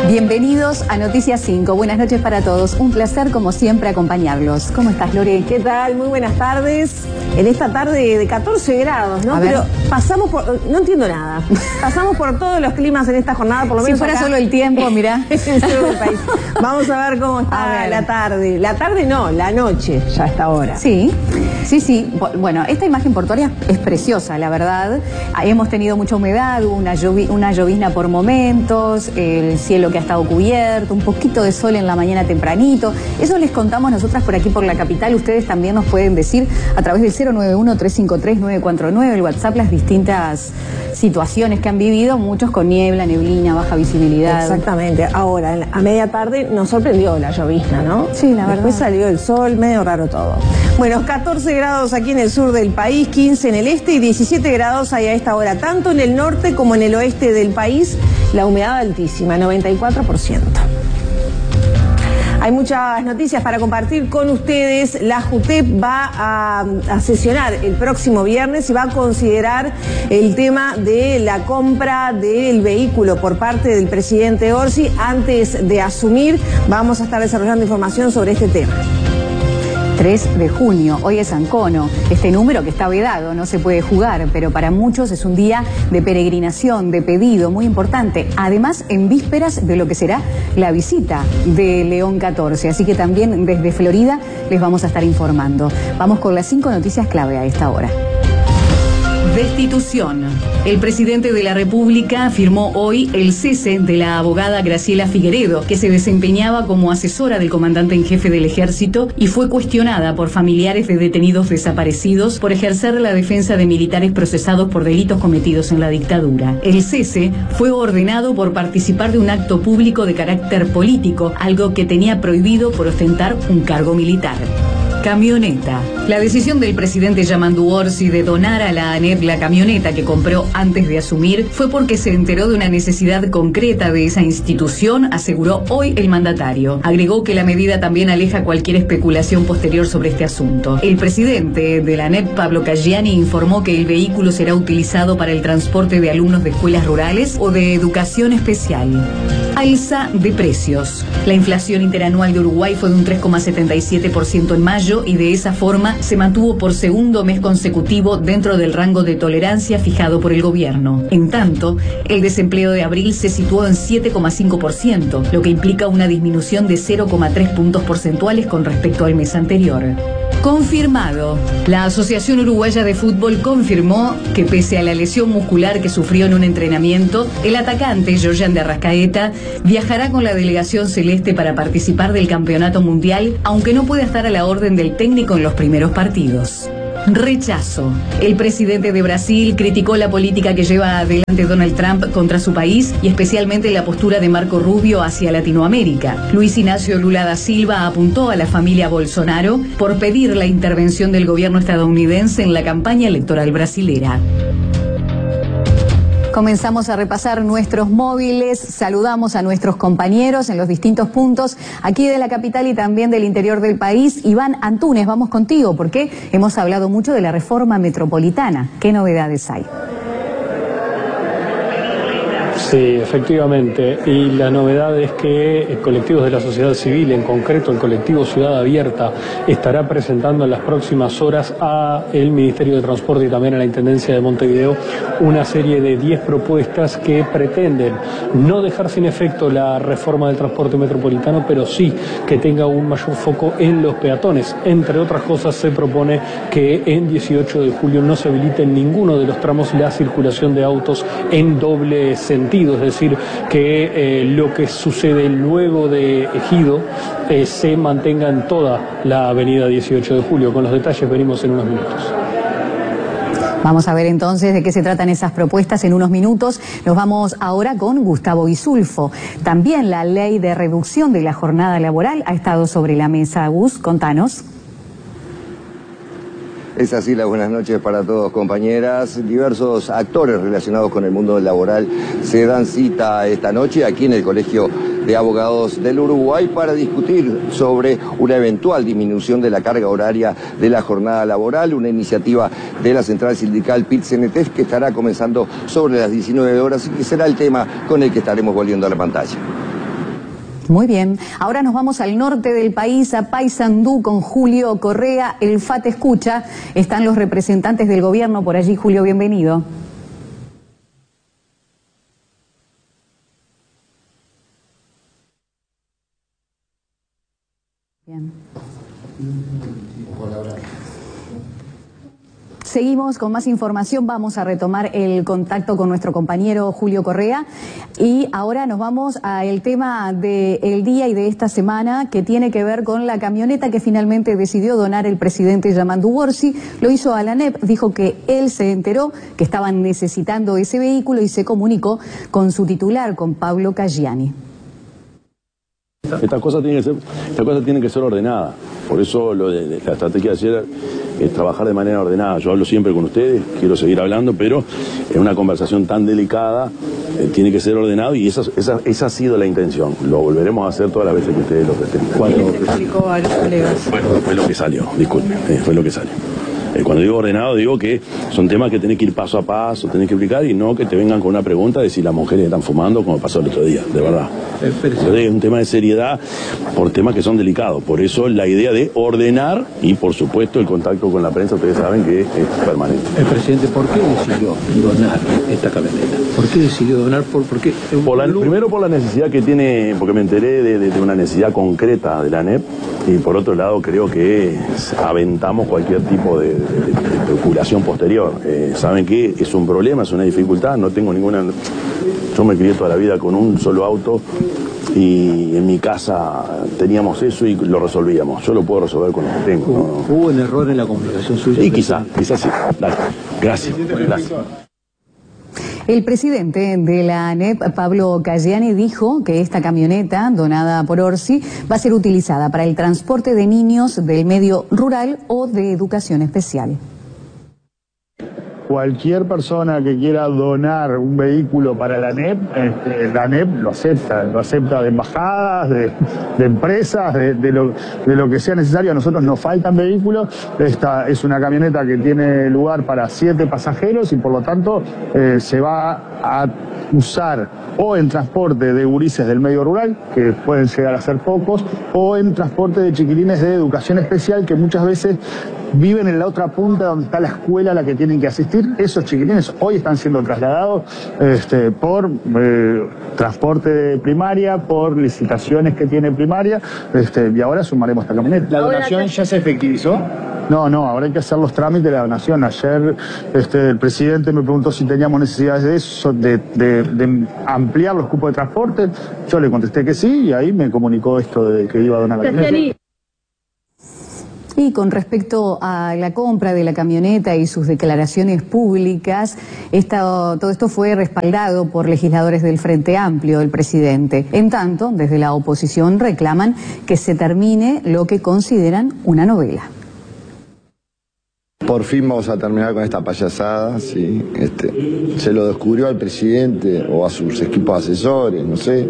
Bienvenidos a Noticias 5. Buenas noches para todos. Un placer, como siempre, acompañarlos. ¿Cómo estás, Lore? ¿Qué tal? Muy buenas tardes. En esta tarde de 14 grados, ¿no? Pero pasamos por... No entiendo nada. Pasamos por todos los climas en esta jornada, por lo menos si fuera acá, solo el tiempo, mirá. en el sur del país. Vamos a ver cómo está la tarde. La tarde no, la noche, ya a esta hora. Sí. Bueno, esta imagen portuaria es preciosa, la verdad. Hemos tenido mucha humedad, una llovizna por momentos, el cielo que ha estado cubierto, un poquito de sol en la mañana tempranito. Eso les contamos nosotras por aquí, por la capital. Ustedes también nos pueden decir a través del 091-353-949, el WhatsApp, las distintas situaciones que han vivido, muchos con niebla, neblina, baja visibilidad. Exactamente. Ahora, a media tarde nos sorprendió la llovizna, ¿no? Sí, la verdad. Después salió el sol, medio raro todo. Bueno, 14 grados aquí en el sur del país, 15 en el este y 17 grados ahí a esta hora, tanto en el norte como en el oeste del país. La humedad altísima, 94%. Hay muchas noticias para compartir con ustedes. La JUTEP va a sesionar el próximo viernes y va a considerar el tema de la compra del vehículo por parte del presidente Orsi. Antes de asumir, vamos a estar desarrollando información sobre este tema. 3 de junio, hoy es Ancono, este número que está vedado, no se puede jugar, pero para muchos es un día de peregrinación, de pedido, muy importante, además en vísperas de lo que será la visita de León XIV, así que también desde Florida les vamos a estar informando. Vamos con las 5 noticias clave a esta hora. Destitución. El presidente de la República firmó hoy el cese de la abogada Graciela Figueredo, que se desempeñaba como asesora del comandante en jefe del Ejército y fue cuestionada por familiares de detenidos desaparecidos por ejercer la defensa de militares procesados por delitos cometidos en la dictadura. El cese fue ordenado por participar de un acto público de carácter político, algo que tenía prohibido por ostentar un cargo militar. Camioneta. La decisión del presidente Yamandu Orsi de donar a la ANEP la camioneta que compró antes de asumir fue porque se enteró de una necesidad concreta de esa institución, aseguró hoy el mandatario. Agregó que la medida también aleja cualquier especulación posterior sobre este asunto. El presidente de la ANEP, Pablo Caggiani, informó que el vehículo será utilizado para el transporte de alumnos de escuelas rurales o de educación especial. Alza de precios. La inflación interanual de Uruguay fue de un 3,77% en mayo y de esa forma se mantuvo por segundo mes consecutivo dentro del rango de tolerancia fijado por el gobierno. En tanto, el desempleo de abril se situó en 7,5%, lo que implica una disminución de 0,3 puntos porcentuales con respecto al mes anterior. Confirmado. La Asociación Uruguaya de Fútbol confirmó que pese a la lesión muscular que sufrió en un entrenamiento, el atacante, Georgian de Arrascaeta, viajará con la delegación celeste para participar del campeonato mundial, aunque no pueda estar a la orden del técnico en los primeros partidos. Rechazo. El presidente de Brasil criticó la política que lleva adelante Donald Trump contra su país y especialmente la postura de Marco Rubio hacia Latinoamérica. Luis Ignacio Lula da Silva apuntó a la familia Bolsonaro por pedir la intervención del gobierno estadounidense en la campaña electoral brasilera. Comenzamos a repasar nuestros móviles, saludamos a nuestros compañeros en los distintos puntos aquí de la capital y también del interior del país. Iván Antunes, vamos contigo porque hemos hablado mucho de la reforma metropolitana. ¿Qué novedades hay? Sí, efectivamente, y la novedad es que colectivos de la sociedad civil, en concreto el colectivo Ciudad Abierta, estará presentando en las próximas horas a el Ministerio de Transporte y también a la Intendencia de Montevideo una serie de 10 propuestas que pretenden no dejar sin efecto la reforma del transporte metropolitano, pero sí que tenga un mayor foco en los peatones. Entre otras cosas, se propone que en 18 de julio no se habilite en ninguno de los tramos la circulación de autos en doble sentido. Es decir, que lo que sucede luego de Ejido se mantenga en toda la avenida 18 de julio. Con los detalles venimos en unos minutos. Vamos a ver entonces de qué se tratan esas propuestas en unos minutos. Nos vamos ahora con Gustavo Guisulfo. También la ley de reducción de la jornada laboral ha estado sobre la mesa. Gus, contanos. Es así, las buenas noches para todos, compañeras. Diversos actores relacionados con el mundo laboral se dan cita esta noche aquí en el Colegio de Abogados del Uruguay para discutir sobre una eventual disminución de la carga horaria de la jornada laboral, una iniciativa de la central sindical PIT-CNT que estará comenzando sobre las 19 horas y que será el tema con el que estaremos volviendo a la pantalla. Muy bien, ahora nos vamos al norte del país, a Paysandú, con Julio Correa. El FAT escucha, están los representantes del gobierno por allí. Julio, bienvenido. Bien. Seguimos con más información, vamos a retomar el contacto con nuestro compañero Julio Correa y ahora nos vamos al tema del día y de esta semana que tiene que ver con la camioneta que finalmente decidió donar el presidente Yamandu Worsi. Lo hizo a la ANEP, dijo que él se enteró que estaban necesitando ese vehículo y se comunicó con su titular, con Pablo Caggiani. Estas cosas tienen que ser ordenadas. Por eso lo de la estrategia de ayer es trabajar de manera ordenada. Yo hablo siempre con ustedes, quiero seguir hablando, pero en una conversación tan delicada tiene que ser ordenado y esa ha sido la intención. Lo volveremos a hacer todas las veces que ustedes lo pretenden. ¿Cuándo explicó a los colegas? Bueno, fue lo que salió, disculpe, fue lo que salió. Cuando digo ordenado, digo que son temas que tenés que ir paso a paso, tenés que explicar y no que te vengan con una pregunta de si las mujeres están fumando, como pasó el otro día, de verdad. Es un tema de seriedad por temas que son delicados. Por eso la idea de ordenar y, por supuesto, el contacto con la prensa, ustedes saben que es permanente. El presidente, ¿por qué decidió donar esta camioneta? ¿Por qué decidió donar? Primero por la necesidad que tiene, porque me enteré de una necesidad concreta de la ANEP, y por otro lado creo que aventamos cualquier tipo de procuración posterior. Saben que es un problema, es una dificultad, no tengo ninguna... Yo me crié toda la vida con un solo auto y en mi casa teníamos eso y lo resolvíamos. Yo lo puedo resolver con lo que tengo. ¿Hubo un error en la comunicación suya? Y quizás sí. Dale. Gracias. El presidente de la ANEP, Pablo Caggiani, dijo que esta camioneta, donada por Orsi, va a ser utilizada para el transporte de niños del medio rural o de educación especial. Cualquier persona que quiera donar un vehículo para la ANEP lo acepta de embajadas, de empresas, de lo que sea necesario. A nosotros nos faltan vehículos. Esta es una camioneta que tiene lugar para 7 pasajeros y por lo tanto se va a usar o en transporte de gurises del medio rural, que pueden llegar a ser pocos, o en transporte de chiquilines de educación especial que muchas veces viven en la otra punta donde está la escuela a la que tienen que asistir. Esos chiquilines hoy están siendo trasladados por transporte de primaria, por licitaciones que tiene primaria, y ahora sumaremos esta camioneta. ¿La donación ya se efectivizó? No, ahora hay que hacer los trámites de la donación. Ayer el presidente me preguntó si teníamos necesidades de eso, de ampliar los cupos de transporte. Yo le contesté que sí y ahí me comunicó esto de que iba a donar la camioneta. Y con respecto a la compra de la camioneta y sus declaraciones públicas, todo esto fue respaldado por legisladores del Frente Amplio del presidente. En tanto, desde la oposición reclaman que se termine lo que consideran una novela. Por fin vamos a terminar con esta payasada, sí. Se lo descubrió al presidente o a sus equipos asesores, no sé.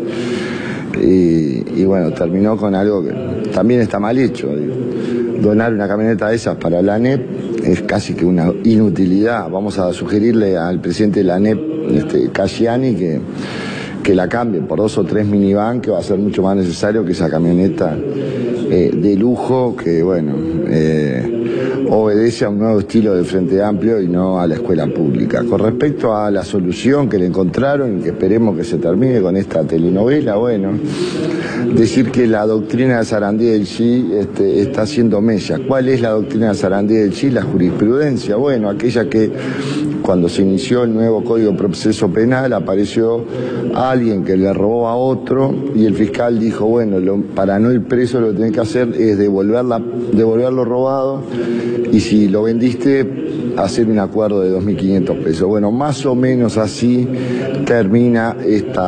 Y bueno, terminó con algo que también está mal hecho. Donar una camioneta de esas para la ANEP es casi que una inutilidad. Vamos a sugerirle al presidente de la ANEP, Caggiani, que la cambie por 2 o 3 minivan, que va a ser mucho más necesario que esa camioneta de lujo que, bueno, obedece a un nuevo estilo del Frente Amplio y no a la escuela pública. Con respecto a la solución que le encontraron y que esperemos que se termine con esta telenovela, bueno, decir que la doctrina de Sarandí del Chi está haciendo mella. ¿Cuál es la doctrina de Sarandí del Chi? La jurisprudencia, bueno, aquella que cuando se inició el nuevo Código de Proceso Penal apareció alguien que le robó a otro y el fiscal dijo, bueno, para no ir preso lo que tenés que hacer es devolver lo robado y si lo vendiste, hacer un acuerdo de 2.500 pesos. Bueno, más o menos así termina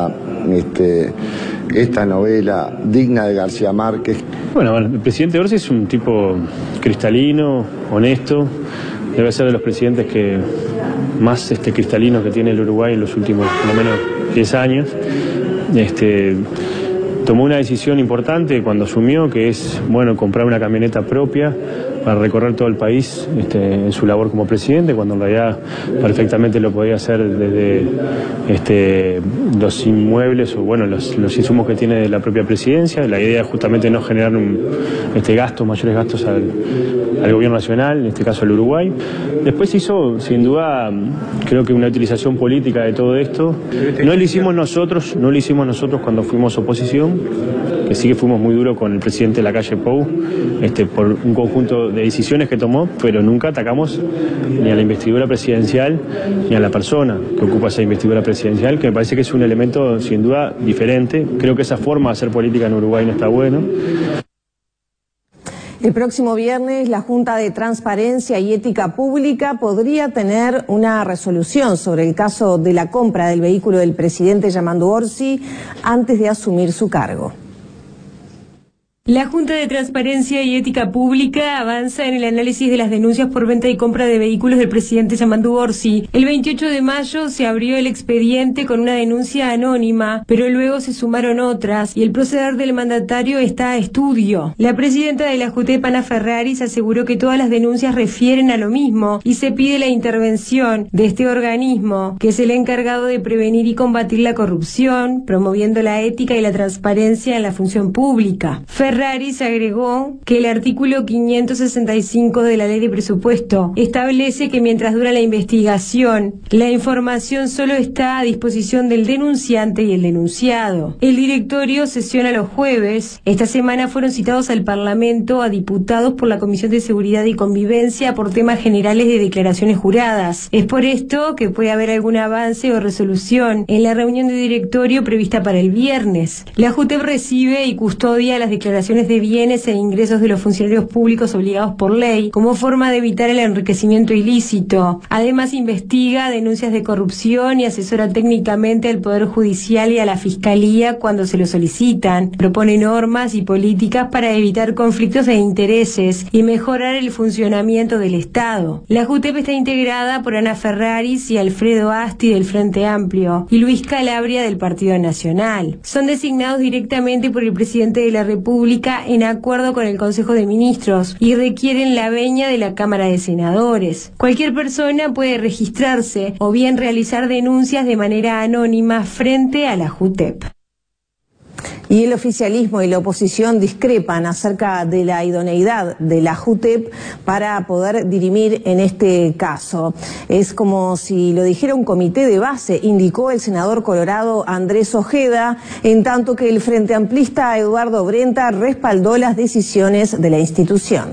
esta novela digna de García Márquez. Bueno, el presidente Orsi es un tipo cristalino, honesto, debe ser de los presidentes que más cristalinos que tiene el Uruguay en los últimos, por lo menos, 10 años. Tomó una decisión importante cuando asumió, que es, bueno, comprar una camioneta propia para recorrer todo el país en su labor como presidente, cuando en realidad perfectamente lo podía hacer desde los inmuebles o bueno, los insumos que tiene de la propia presidencia. La idea es justamente no generar mayores gastos al gobierno nacional, en este caso al Uruguay. Después hizo, sin duda, creo que una utilización política de todo esto. No lo hicimos nosotros cuando fuimos oposición, que sí que fuimos muy duros con el presidente Lacalle Pou, por un conjunto de decisiones que tomó, pero nunca atacamos ni a la investidura presidencial ni a la persona que ocupa esa investidura presidencial, que me parece que es un elemento sin duda diferente. Creo que esa forma de hacer política en Uruguay no está bueno. El próximo viernes la Junta de Transparencia y Ética Pública podría tener una resolución sobre el caso de la compra del vehículo del presidente Yamandu Orsi antes de asumir su cargo. La Junta de Transparencia y Ética Pública avanza en el análisis de las denuncias por venta y compra de vehículos del presidente Yamandu Orsi. El 28 de mayo se abrió el expediente con una denuncia anónima, pero luego se sumaron otras y el proceder del mandatario está a estudio. La presidenta de la JUTEP, Ana Ferraris, aseguró que todas las denuncias refieren a lo mismo y se pide la intervención de este organismo, que es el encargado de prevenir y combatir la corrupción, promoviendo la ética y la transparencia en la función pública. Ferraris agregó que el artículo 565 de la Ley de Presupuesto establece que mientras dura la investigación, la información solo está a disposición del denunciante y el denunciado. El directorio sesiona los jueves. Esta semana fueron citados al Parlamento a diputados por la Comisión de Seguridad y Convivencia por temas generales de declaraciones juradas. Es por esto que puede haber algún avance o resolución en la reunión de directorio prevista para el viernes. La JUTEP recibe y custodia las declaraciones de bienes e ingresos de los funcionarios públicos obligados por ley como forma de evitar el enriquecimiento ilícito. Además investiga denuncias de corrupción y asesora técnicamente al Poder Judicial y a la Fiscalía cuando se lo solicitan. Propone normas y políticas para evitar conflictos de intereses y mejorar el funcionamiento del Estado. La JUTEP está integrada por Ana Ferraris y Alfredo Asti del Frente Amplio y Luis Calabria del Partido Nacional. Son designados directamente por el presidente de la República en acuerdo con el Consejo de Ministros y requieren la venia de la Cámara de Senadores. Cualquier persona puede registrarse o bien realizar denuncias de manera anónima frente a la JUTEP. Y el oficialismo y la oposición discrepan acerca de la idoneidad de la JUTEP para poder dirimir en este caso. Es como si lo dijera un comité de base, indicó el senador colorado Andrés Ojeda, en tanto que el frente amplista Eduardo Brenta respaldó las decisiones de la institución.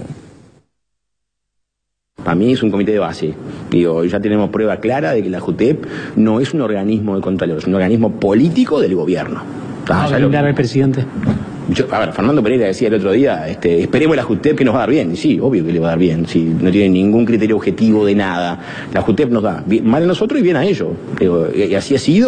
Para mí es un comité de base. Ya tenemos prueba clara de que la JUTEP no es un organismo de Contralor, es un organismo político del gobierno. ¿Va a blindar al presidente? Fernando Pereira decía el otro día, esperemos la JUTEP que nos va a dar bien. Y sí, obvio que le va a dar bien. Sí, no tiene ningún criterio objetivo de nada. La JUTEP nos da mal a nosotros y bien a ellos. Y así ha sido.